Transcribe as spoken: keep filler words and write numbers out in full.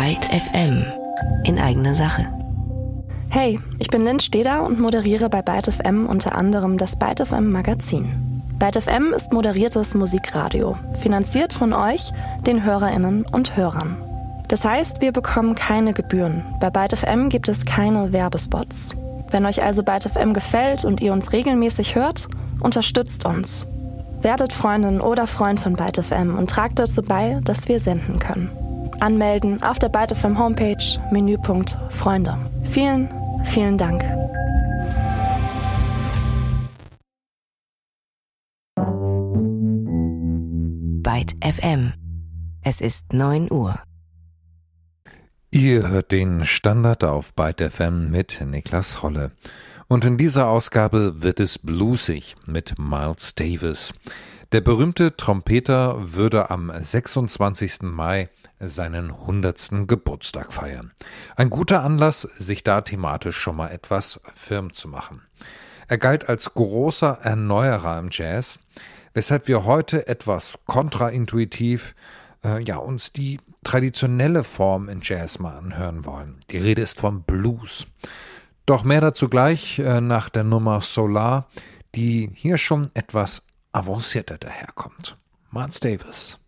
Byte F M in eigener Sache. Hey, ich bin Lynn Steder und moderiere bei Byte F M unter anderem das Byte F M Magazin. Byte F M ist moderiertes Musikradio, finanziert von euch, den HörerInnen und Hörern. Das heißt, wir bekommen keine Gebühren. Bei Byte F M gibt es keine Werbespots. Wenn euch also Byte F M gefällt und ihr uns regelmäßig hört, unterstützt uns. Werdet Freundin oder Freund von Byte F M und tragt dazu bei, dass wir senden können. Anmelden auf der Byte F M Homepage, Menüpunkt Freunde. Vielen, vielen Dank. Byte F M. Es ist neun Uhr. Ihr hört den Standard auf Byte F M mit Niklas Holle. Und in dieser Ausgabe wird es bluesig mit Miles Davis. Der berühmte Trompeter würde am sechsundzwanzigsten Mai seinen hundertsten Geburtstag feiern. Ein guter Anlass, sich da thematisch schon mal etwas firm zu machen. Er galt als großer Erneuerer im Jazz, weshalb wir heute etwas kontraintuitiv äh, ja, uns die traditionelle Form in Jazz mal anhören wollen. Die Rede ist vom Blues. Doch mehr dazu gleich äh, nach der Nummer Solar, die hier schon etwas avancierter daherkommt. Miles Davis.